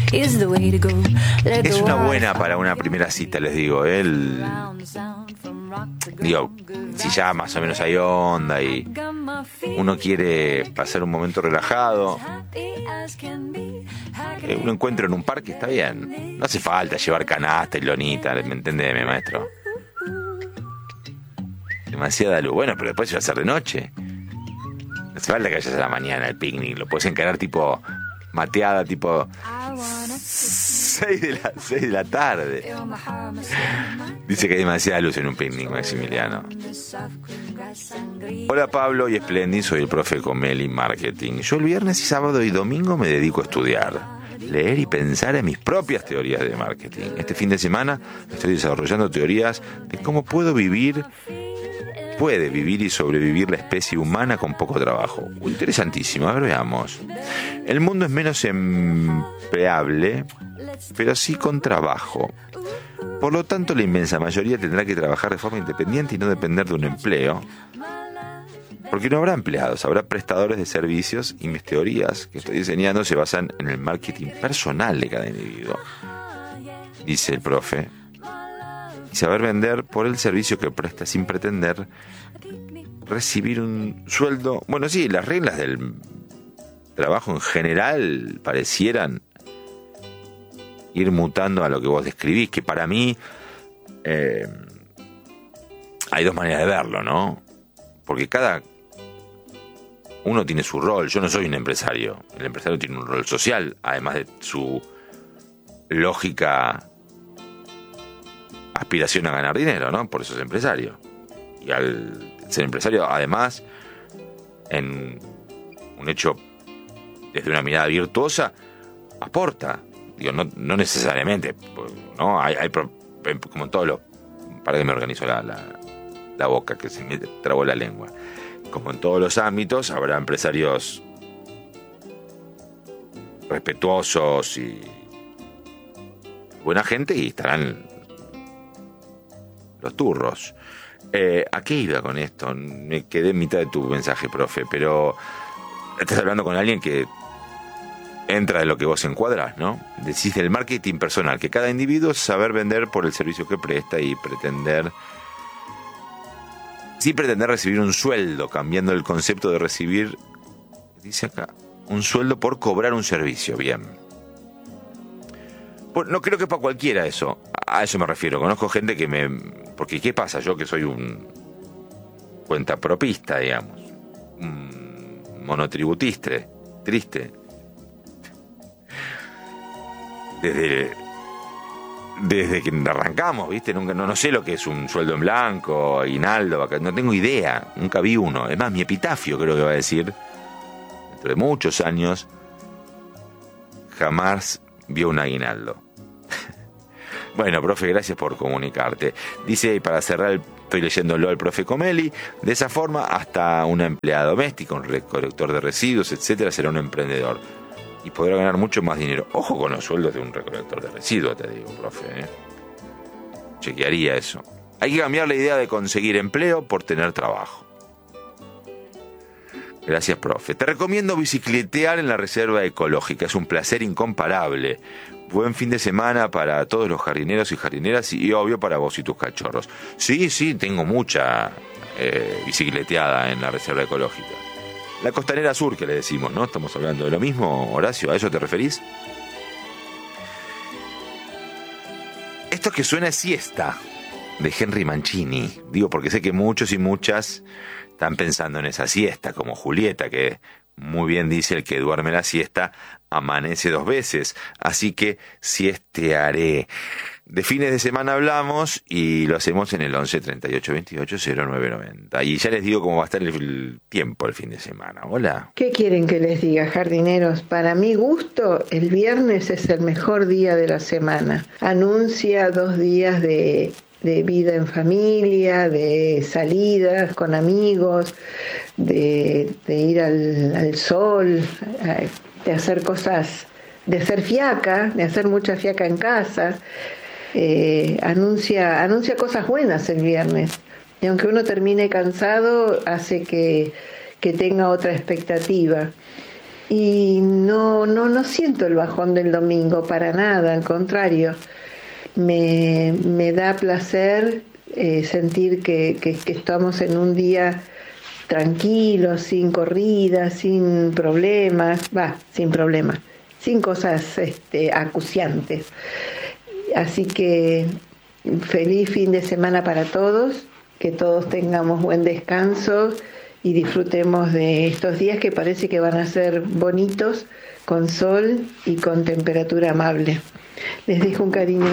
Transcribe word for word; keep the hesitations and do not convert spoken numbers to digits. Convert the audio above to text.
Es una buena para una primera cita, les digo. ¿eh? El, digo, si ya más o menos hay onda y uno quiere pasar un momento relajado, eh, un encuentro en un parque está bien. No hace falta llevar canasta y lonita, ¿me entiende, mi maestro? Demasiada luz. Bueno, pero después se va a hacer de noche. No hace falta que vayas a la mañana al picnic. Lo puedes encarar tipo mateada, tipo seis de la, seis de la tarde. Dice que hay demasiada luz en un picnic, Maximiliano. Hola Pablo y Splendid, soy el profe Comelli Marketing. Yo el viernes y sábado y domingo me dedico a estudiar, leer y pensar en mis propias teorías de marketing. Este fin de semana estoy desarrollando teorías de cómo puedo vivir puede vivir y sobrevivir la especie humana con poco trabajo. Interesantísimo, a ver, veamos. El mundo es menos empleable, pero sí con trabajo. Por lo tanto, la inmensa mayoría tendrá que trabajar de forma independiente y no depender de un empleo. Porque no habrá empleados, habrá prestadores de servicios y mis teorías que estoy diseñando se basan en el marketing personal de cada individuo. Dice el profe. Y saber vender por el servicio que presta sin pretender recibir un sueldo. Bueno, sí, las reglas del trabajo en general parecieran ir mutando a lo que vos describís, que para mí eh, hay dos maneras de verlo, ¿no? Porque cada uno tiene su rol. Yo no soy un empresario. El empresario tiene un rol social, además de su lógica aspiración a ganar dinero, ¿no? Por eso es empresario. Y al ser empresario, además, en un hecho desde una mirada virtuosa, aporta. Digo, no, no necesariamente, ¿no? Hay, hay como en todos los... Para que me organizo la, la, la boca, que se me trabó la lengua. Como en todos los ámbitos, habrá empresarios respetuosos y buena gente y estarán los turros. Eh, ¿A qué iba con esto? Me quedé en mitad de tu mensaje, profe, pero estás hablando con alguien que entra en lo que vos encuadrás, ¿no? Decís del marketing personal, que cada individuo es saber vender por el servicio que presta y pretender, sin pretender recibir un sueldo, cambiando el concepto de recibir, dice acá, un sueldo por cobrar un servicio, bien. Pues no creo que es para cualquiera eso, a eso me refiero, conozco gente que me... Porque ¿qué pasa? Yo que soy un cuentapropista, digamos, un monotributistre, triste, desde desde que arrancamos, ¿viste? Nunca, no, no sé lo que es un sueldo en blanco, aguinaldo, no tengo idea, nunca vi uno. Es más, mi epitafio creo que va a decir, dentro de muchos años, jamás vio un aguinaldo. Bueno, profe, gracias por comunicarte. Dice, y para cerrar, estoy leyéndolo al profe Comelli, de esa forma hasta una empleada doméstica, un recolector de residuos, etcétera, será un emprendedor y podrá ganar mucho más dinero. Ojo con los sueldos de un recolector de residuos, te digo, profe, ¿eh? Chequearía eso. Hay que cambiar la idea de conseguir empleo por tener trabajo. Gracias, profe. Te recomiendo bicicletear en la reserva ecológica. Es un placer incomparable. Buen fin de semana para todos los jardineros y jardineras y, obvio, para vos y tus cachorros. Sí, sí, tengo mucha eh, bicicleteada en la reserva ecológica. La Costanera Sur, que le decimos, ¿no? Estamos hablando de lo mismo, Horacio. ¿A eso te referís? Esto que suena es Siesta, de Henry Mancini. Digo, porque sé que muchos y muchas están pensando en esa siesta, como Julieta, que muy bien dice, el que duerme la siesta amanece dos veces. Así que siestearé. De fines de semana hablamos y lo hacemos en el once treinta y ocho veintiocho cero nueve noventa. Y ya les digo cómo va a estar el tiempo el fin de semana. Hola. ¿Qué quieren que les diga, jardineros? Para mi gusto, el viernes es el mejor día de la semana. Anuncia dos días de... de vida en familia, de salidas con amigos, de, de ir al, al sol, de hacer cosas, de hacer fiaca, de hacer mucha fiaca en casa. Eh, anuncia, anuncia cosas buenas el viernes. Y aunque uno termine cansado, hace que, que tenga otra expectativa. y no, no, no siento el bajón del domingo para nada, al contrario, me, me da placer eh, sentir que, que, que estamos en un día tranquilo, sin corridas, sin problemas, va, sin problemas, sin cosas este, acuciantes. Así que feliz fin de semana para todos, que todos tengamos buen descanso y disfrutemos de estos días que parece que van a ser bonitos, con sol y con temperatura amable. Les dejo un cariño